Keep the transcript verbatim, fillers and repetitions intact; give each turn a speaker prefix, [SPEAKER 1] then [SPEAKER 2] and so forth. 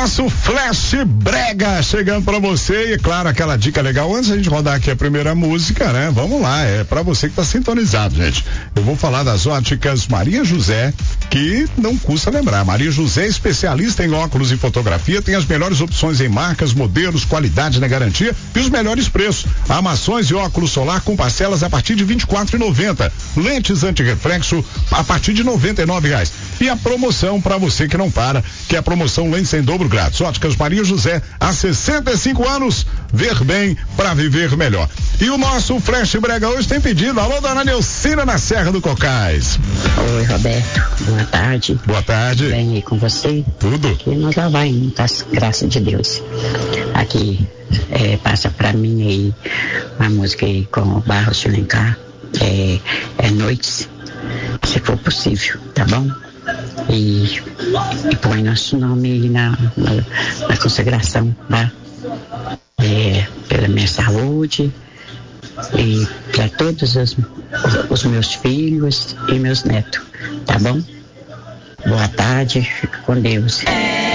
[SPEAKER 1] nosso Flash Brega chegando pra você e, claro, aquela dica legal. Antes da gente rodar aqui a primeira música, né? Vamos lá, é pra você que tá sintonizado, gente. Eu vou falar das óticas Maria José, que não custa lembrar. Maria José, especialista em óculos e fotografia, tem as melhores opções em marcas, modelos, qualidade na garantia e os melhores preços. Armações e óculos solar com parcelas a partir de vinte e quatro reais e noventa centavos. Lentes anti-reflexo a partir de noventa e nove reais. E a promoção pra você que não para, que é a promoção Lentes em dobro grátis. Óticas Maria José, há sessenta e cinco anos, ver bem pra viver melhor. E o nosso Flash Brega hoje tem pedido. Alô, dona Neucina na Serra do Cocais.
[SPEAKER 2] Oi, Roberto, boa tarde.
[SPEAKER 1] Boa tarde.
[SPEAKER 2] Tudo bem aí com você?
[SPEAKER 1] Tudo.
[SPEAKER 2] Aqui nós lá vai, muitas graças de Deus. Aqui, é, passa pra mim aí uma música aí com o Barros de Alencar, é, é Noites, se for possível, tá bom? E, e põe nosso nome aí na, na, na consagração, tá? É, pela minha saúde e para todos os, os meus filhos e meus netos, tá bom? Boa tarde, fique com Deus.